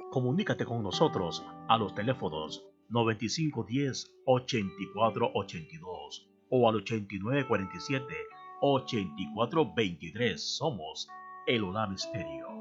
Comunícate con nosotros a los teléfonos 9510-8482 o al 8947-8423. Somos El Olam Stereo.